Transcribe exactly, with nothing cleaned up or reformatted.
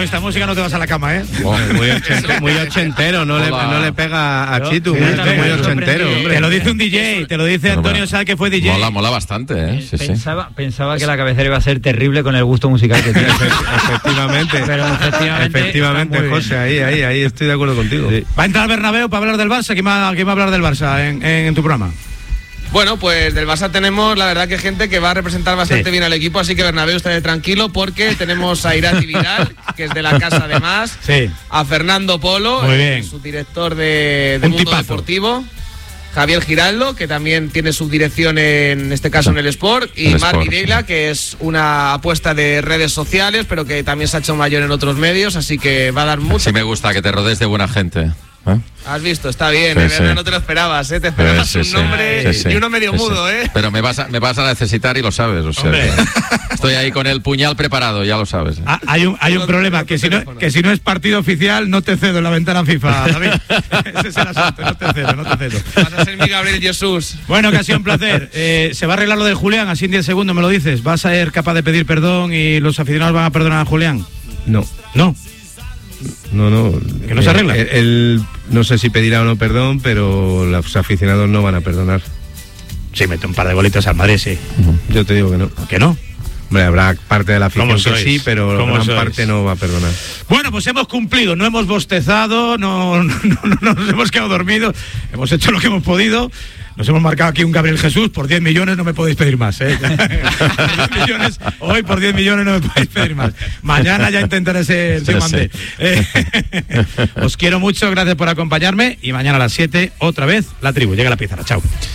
esta música no te vas a la cama, ¿eh? Oh, muy, ochentero, muy ochentero, no le, no le pega a Chitu, Sí, muy, muy ochentero, hombre. Te lo dice un D J, te lo dice Antonio Sal, que fue D J. Mola, mola bastante, ¿eh? Sí, pensaba, sí. pensaba que la cabecera iba a ser terrible con el gusto musical que tiene. Efectivamente. Pero efectivamente, efectivamente José, ahí, ahí, ahí estoy de acuerdo contigo. Sí. Va a entrar Bernabéu para hablar del Barça. ¿Quién va, quién va a hablar del Barça en, en, en tu programa? Bueno, pues del Barça tenemos, la verdad, que gente que va a representar bastante sí. bien al equipo, así que Bernabéu, esté tranquilo, porque tenemos a Irati Vidal, que es de la casa además, sí. a Fernando Polo, Muy bien. su director de, de Mundo tipazo. Deportivo, Javier Giraldo, que también tiene subdirección en este caso en el Sport, y el Marc Sport, Videla, sí. que es una apuesta de redes sociales, pero que también se ha hecho mayor en otros medios, así que va a dar mucho. Sí me gusta que te rodees de buena gente. ¿Eh? Has visto, está bien, Sí, eh, sí. no te lo esperabas, ¿eh? Te esperabas Sí, un sí, nombre sí, sí. y uno medio Sí, mudo, sí. ¿eh? Pero me vas, a, me vas a necesitar y lo sabes, o sea, estoy ahí con el puñal preparado, ya lo sabes. Ah, hay un, hay un problema, que si, no, que si no es partido oficial, no te cedo en la ventana FIFA, David. Ese es el asunto, no te cedo, no te cedo. Vas a ser mi Gabriel Jesús. Bueno, que ha sido un placer. Eh, se va a arreglar lo de Julián, así en diez segundos me lo dices. ¿Vas a ser capaz de pedir perdón y los aficionados van a perdonar a Julián? No. No. No, no. ¿Que no se arregla? Él, él no sé si pedirá o no perdón, pero los aficionados no van a perdonar. Sí, mete un par de bolitos al Madrid, sí. Yo te digo que no. ¿Que no? Hombre, habrá parte de la afición ¿Cómo que sois? sí, pero ¿Cómo gran sois? parte no va a perdonar. Bueno, pues hemos cumplido, no hemos bostezado, no, no, no, no nos hemos quedado dormidos, hemos hecho lo que hemos podido. Nos hemos marcado aquí un Gabriel Jesús, por diez millones no me podéis pedir más, ¿eh? diez millones, hoy por diez millones no me podéis pedir más. Mañana ya intentaré ser Sí, Diomandé. sí. Eh, os quiero mucho, gracias por acompañarme y mañana a las siete otra vez La Tribu. Llega la pizarra, chao.